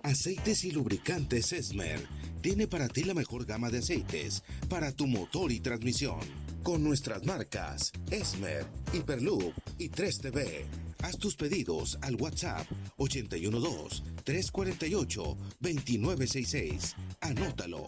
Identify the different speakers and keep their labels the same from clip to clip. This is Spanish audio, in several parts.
Speaker 1: Aceites y lubricantes Esmer tiene para ti la mejor gama de aceites para tu motor y transmisión. Con nuestras marcas Esmer, Hyperloop y 3TB. Haz tus pedidos al WhatsApp 812-348-2966. Anótalo,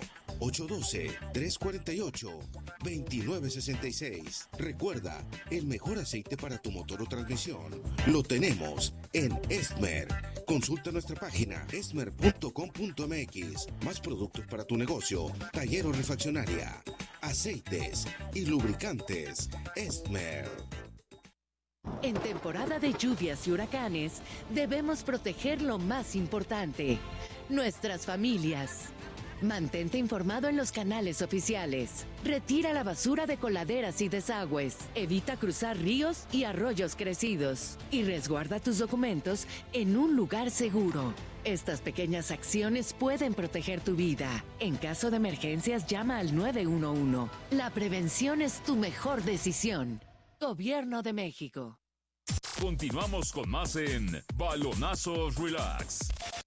Speaker 1: 812-348-2966. Recuerda, el mejor aceite para tu motor o transmisión lo tenemos en Esmer. Consulta nuestra página esmer.com.mx. Más productos para tu negocio, taller o refaccionaria. Aceites y lubricantes Esmer.
Speaker 2: En temporada de lluvias y huracanes, debemos proteger lo más importante, nuestras familias. Mantente informado en los canales oficiales. Retira la basura de coladeras y desagües. Evita cruzar ríos y arroyos crecidos. Y resguarda tus documentos en un lugar seguro. Estas pequeñas acciones pueden proteger tu vida. En caso de emergencias, llama al 911. La prevención es tu mejor decisión. Gobierno de México.
Speaker 3: Continuamos con más en Balonazos Relax.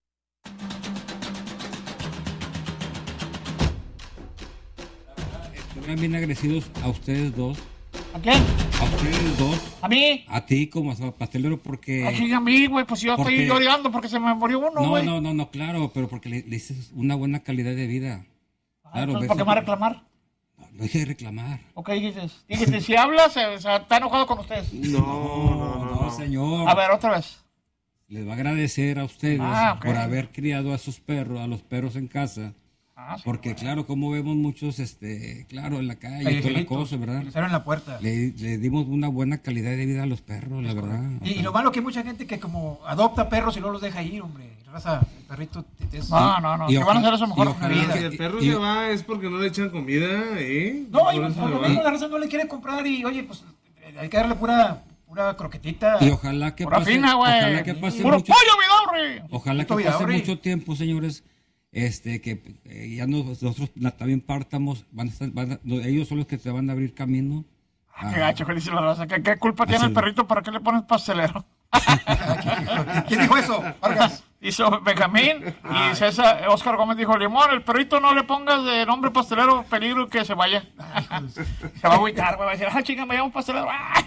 Speaker 4: Están bien agradecidos a ustedes dos.
Speaker 5: ¿A quién?
Speaker 4: A ustedes dos.
Speaker 5: ¿A mí?
Speaker 4: A ti como pastelero porque...
Speaker 5: Así a mí, güey, pues yo estoy llorando porque se me murió uno, güey.
Speaker 4: No, claro, pero porque le dices una buena calidad de vida. Claro,
Speaker 5: ¿por qué me va a reclamar?
Speaker 4: No dije reclamar.
Speaker 5: Ok, dijiste, si hablas, está enojado con ustedes.
Speaker 4: No, señor.
Speaker 5: A ver, otra vez.
Speaker 4: Les va a agradecer a ustedes por haber criado a sus perros, a los perros en casa. Sí, porque claro, como vemos muchos, claro, en la calle y toda la cosa, ¿verdad?
Speaker 6: Les abren la puerta.
Speaker 4: Le dimos una buena calidad de vida a los perros, la verdad.
Speaker 6: Y lo malo que hay mucha gente que como adopta perros y no los deja ir, hombre. Raza, el perrito es...
Speaker 5: No. Que van a hacer eso mejor una vida.
Speaker 7: Si el perro se va es porque no le echan comida, ¿eh?
Speaker 6: No, la raza no le quiere comprar y, oye, pues hay que darle pura croquetita.
Speaker 4: Y ojalá que
Speaker 5: pase, fina,
Speaker 4: ojalá que pase
Speaker 5: puro
Speaker 4: mucho,
Speaker 5: pollo, Vidorri.
Speaker 4: Ojalá que pase mucho tiempo, señores. Que ya nosotros también partamos, ellos son los que te van a abrir camino.
Speaker 5: Qué gacho que dice la raza. ¿Qué culpa tiene el perrito? ¿Para qué le pones pastelero?
Speaker 6: ¿Quién dijo eso? Vargas.
Speaker 5: Hizo Benjamín y César, Oscar Gómez dijo, Limón, el perrito no le pongas de nombre pastelero, peligro que se vaya. Se va a agüitar, güey, va a decir, chica, me llamo pastelero.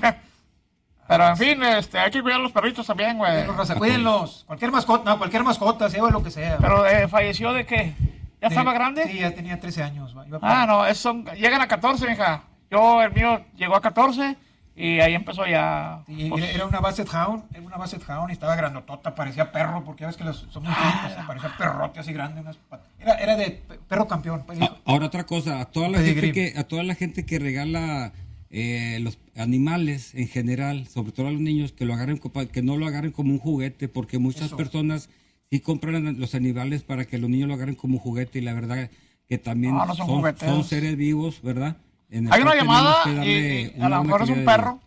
Speaker 5: Pero en fin, hay que cuidar a los perritos también, güey.
Speaker 6: Cuídenlos. Cualquier mascota, sea lo que sea.
Speaker 5: Pero falleció de qué? ¿Ya estaba grande?
Speaker 6: Sí, ya tenía 13 años.
Speaker 5: Llegan a 14, mija. El mío llegó a 14 y ahí empezó ya.
Speaker 6: Sí, era una Basset Hound, y estaba grandotota, parecía perro, porque ya ves que son muy chiquitos, parecía perrote así grande. Era de perro campeón.
Speaker 4: Ahora otra cosa, a toda la gente que regala los animales en general, sobre todo a los niños, que no lo agarren como un juguete, porque muchas personas sí compran los animales para que los niños lo agarren como un juguete, y la verdad que también son seres vivos, ¿verdad?
Speaker 5: Hay una llamada y a lo mejor es un perro.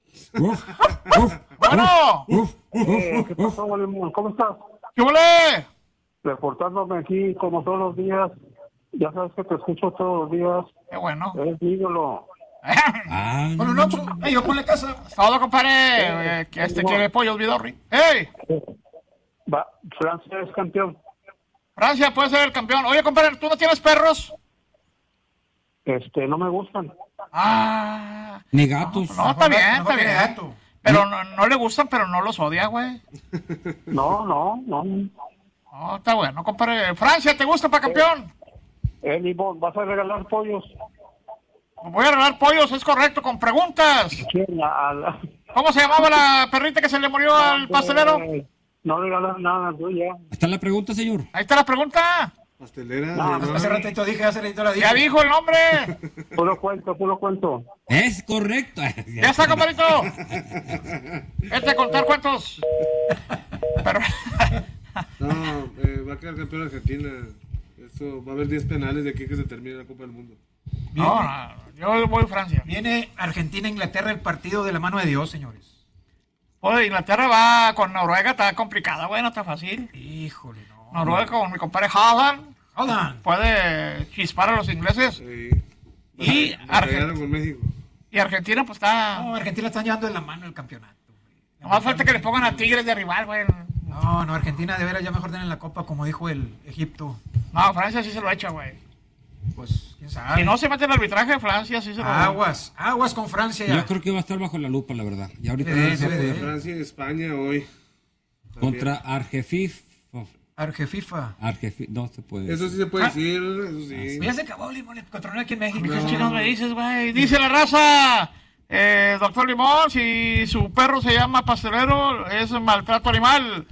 Speaker 5: Bueno.
Speaker 8: ¿Qué pasó, Limón? ¿Cómo estás?
Speaker 5: ¿Qué huele?
Speaker 8: Reportándome aquí como todos los días. Ya sabes que te escucho todos los días.
Speaker 5: Qué bueno.
Speaker 8: Eres mi ídolo.
Speaker 6: Bueno, no, yo ponle casa.
Speaker 5: Todo, compadre. Que quiere pollo, Vidorri. ¡Ey!
Speaker 8: Francia es campeón.
Speaker 5: Francia puede ser el campeón. Oye, compadre, ¿tú no tienes perros?
Speaker 8: No me gustan.
Speaker 4: Ni gatos.
Speaker 5: No, está bien. Pero no le gustan, pero no los odia, güey.
Speaker 8: No.
Speaker 5: No, está bueno, compadre. Francia, ¿te gusta para campeón?
Speaker 8: Limón, ¿vas a regalar pollos?
Speaker 5: Voy a regalar pollos, es correcto, con preguntas. ¿Cómo se llamaba la perrita que se le murió al pastelero?
Speaker 8: No regalas nada, tú ya.
Speaker 4: Ahí está la pregunta, señor.
Speaker 5: Ahí está la pregunta.
Speaker 7: Pastelera.
Speaker 6: Hace ratito dije, la dije.
Speaker 5: Ya dijo el nombre.
Speaker 8: Puro cuento.
Speaker 4: Es correcto.
Speaker 5: Ya está, compadrito. Vete a contar cuentos. Pero...
Speaker 7: va a quedar campeón Argentina. Eso, va a haber 10 penales de aquí que se termine la Copa del Mundo.
Speaker 5: Yo voy a Francia.
Speaker 6: Viene Argentina-Inglaterra, el partido de la mano de Dios, señores.
Speaker 5: Oye, Inglaterra va con Noruega, está complicada, güey, no está fácil.
Speaker 6: Híjole, no.
Speaker 5: Noruega con mi compadre Haaland. Puede chispar a los ingleses.
Speaker 7: Sí.
Speaker 5: Y
Speaker 7: con México.
Speaker 5: Y Argentina, pues está...
Speaker 6: No, Argentina está llevando en la mano el campeonato.
Speaker 5: No más falta que le pongan a Tigres de rival, güey.
Speaker 6: No, Argentina de veras ya mejor tienen la copa, como dijo el Egipto.
Speaker 5: No, Francia sí se lo echa, güey.
Speaker 6: Pues, quién sabe.
Speaker 5: Si no se mete en el arbitraje, Francia sí se lo
Speaker 6: Aguas con Francia.
Speaker 4: Yo creo que va a estar bajo la lupa, la verdad. Y ahorita
Speaker 7: Francia y España hoy.
Speaker 4: Contra Argefifa. No se puede.
Speaker 7: Eso sí se puede decir, eso sí.
Speaker 6: Ya se acabó Limón, el control aquí en México.
Speaker 5: ¿Qué chinos me dices, güey? Dice la raza, doctor Limón, si su perro se llama pastelero, es maltrato animal.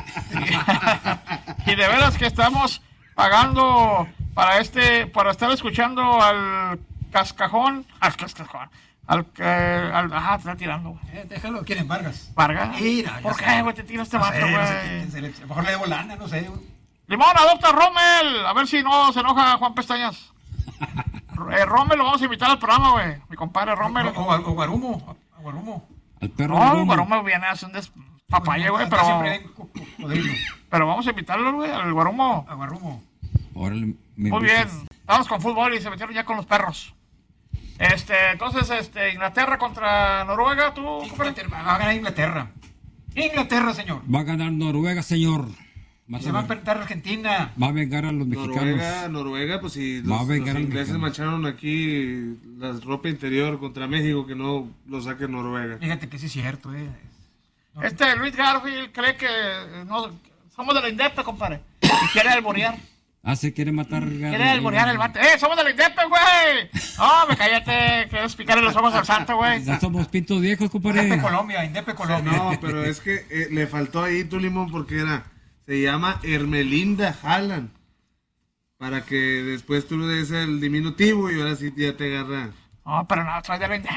Speaker 5: Y de veras que estamos pagando para estar escuchando al cascajón, ajá, te está tirando, güey.
Speaker 6: Déjalo, ¿quién es Vargas?
Speaker 5: ¿Vargas?
Speaker 6: Mira,
Speaker 5: ¿Por qué, güey, te tira este vato, güey?
Speaker 6: No sé quién, a lo mejor le debo lana, no sé.
Speaker 5: Limón, adopta a Rommel, a ver si no se enoja Juan Pestañas. Rommel lo vamos a invitar al programa, güey, mi compadre Rommel.
Speaker 6: O Guarumo.
Speaker 4: Al perro
Speaker 5: no, Guarumo viene a hacer un despapalle, güey, pero vamos a invitarlo, güey, al Guarumo.
Speaker 6: A Guarumo.
Speaker 5: Muy bien, vamos con fútbol y se metieron ya con los perros. Entonces, Inglaterra contra Noruega, ¿tú?
Speaker 6: Va a ganar Inglaterra. Inglaterra, señor.
Speaker 4: Va a ganar Noruega, señor.
Speaker 6: Se va a enfrentar a Argentina.
Speaker 4: Va a vengar a los mexicanos.
Speaker 7: Noruega, pues si los ingleses mancharon aquí la ropa interior contra México, que no lo saque Noruega.
Speaker 6: Fíjate que sí es cierto,
Speaker 5: No. Luis Garfield cree que no somos de la INDEP, compadre. Y quiere alborear.
Speaker 4: Se quiere matar.
Speaker 5: Quiere alborear el vato. Somos de la INDEP, güey. No, me cállate, quieres picarle los ojos al santo, güey.
Speaker 4: Ya somos pintos viejos, compadre.
Speaker 6: INDEP Colombia.
Speaker 7: No, pero es que le faltó ahí tu Limón porque se llama Hermelinda Haaland. Para que después tú le des el diminutivo y ahora sí ya te agarra.
Speaker 5: No, pero no, soy de la INDEP.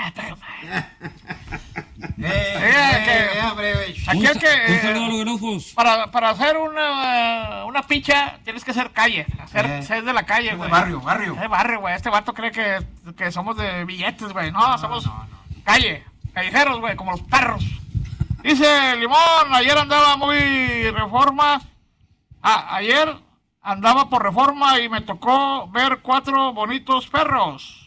Speaker 4: Un saludo a los enojos.
Speaker 5: Para hacer una picha tienes que ser calle, ser de la calle, güey.
Speaker 6: Barrio.
Speaker 5: Es barrio, güey. Este vato cree que somos de billetes, güey. No, somos calle, callejeros, güey, como los perros. Dice Limón, ayer andaba muy Reforma. Ayer andaba por Reforma y me tocó ver 4 bonitos perros.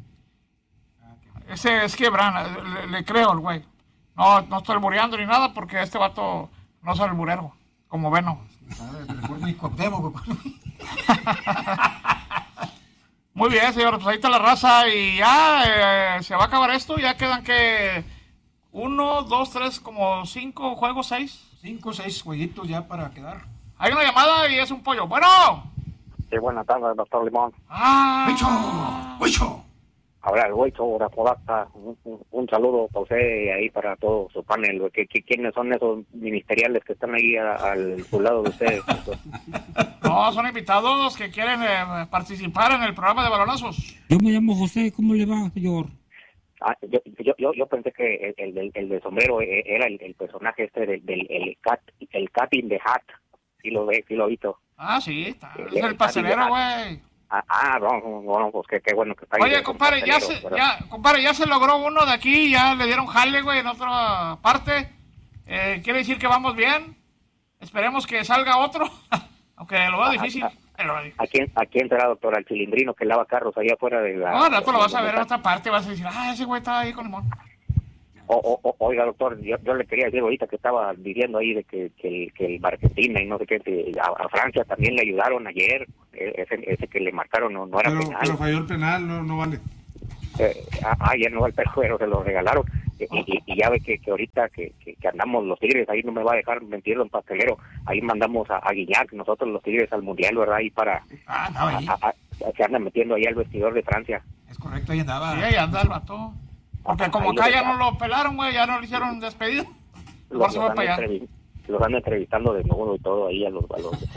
Speaker 5: Ese es Quebrana, le creo al güey. No estoy albureando ni nada porque este vato no es alburero, como Veno. Muy bien, señor, pues ahí está la raza y ya se va a acabar esto. Ya quedan que 1, 2, 3, como 5 juegos, 6.
Speaker 6: 5 o 6 jueguitos ya para quedar.
Speaker 5: Hay una llamada y es un pollo. Bueno.
Speaker 9: Sí, buenas tardes, doctor Limón.
Speaker 6: ¡Huicho!
Speaker 9: Habla el Huicho, la Podacta. Un saludo para usted y ahí para todo su panel. ¿Quiénes son esos ministeriales que están ahí al lado de ustedes?
Speaker 5: No, son invitados que quieren participar en el programa de balonazos.
Speaker 4: Yo me llamo José, ¿cómo le va, señor?
Speaker 9: Yo pensé que el de sombrero era el personaje del Cat in the Hat. Sí lo he visto.
Speaker 5: Sí, es el pastelero, güey.
Speaker 9: No, pues qué bueno que está ahí.
Speaker 5: Oye, compadre, ya se logró uno de aquí, ya le dieron jale, güey, en otra parte. Quiere decir que vamos bien. Esperemos que salga otro, aunque lo veo difícil.
Speaker 9: ¿A quién será, doctor? Al Chilindrino que lava carros allá afuera de la...
Speaker 5: No, tú lo vas a ver en otra parte, vas a decir, ese güey está ahí con Limón.
Speaker 9: Oiga, doctor, yo le quería decir ahorita que estaba diciendo ahí de que el Argentina y no sé qué, a Francia también le ayudaron ayer, ese que le marcaron no era penal.
Speaker 7: Pero falló el penal, no vale.
Speaker 9: Ayer no, el perjuero se lo regalaron, y ya ve que ahorita que andamos los Tigres, ahí no me va a dejar mentir don Pastelero, ahí mandamos a Guiñac, nosotros los Tigres al Mundial, ¿verdad? Ahí para... se andan metiendo ahí al vestidor de Francia.
Speaker 6: Es correcto, ahí andaba.
Speaker 5: Sí, ahí anda el vato. Porque como acá ya no lo pelaron, güey, ya no le hicieron despedido.
Speaker 9: Los andan entrevistando de nuevo y todo ahí a los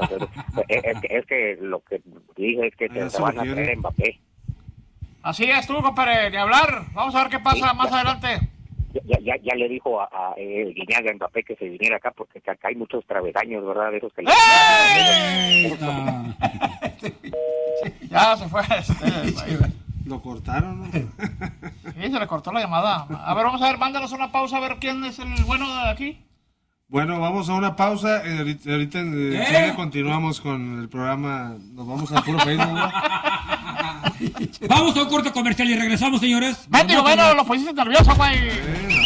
Speaker 9: es que lo que dije es que se van a traer a Mbappé.
Speaker 5: Así es, tú, compadre, ni hablar. Vamos a ver qué pasa más adelante.
Speaker 9: Ya le dijo a Guiñaga Mbappé que se viniera acá porque acá hay muchos travesaños, ¿verdad? De esos que
Speaker 5: ya se fue.
Speaker 7: Lo cortaron, ¿no?
Speaker 5: Sí, se le cortó la llamada. A ver, vamos a ver, mándanos una pausa a ver quién es el bueno de aquí.
Speaker 7: Bueno, vamos a una pausa. Ahorita enseguida continuamos con el programa. Nos vamos a puro Facebook, ¿no?
Speaker 4: Vamos a un corte comercial y regresamos, señores.
Speaker 5: Bueno, lo pusiste nervioso, güey.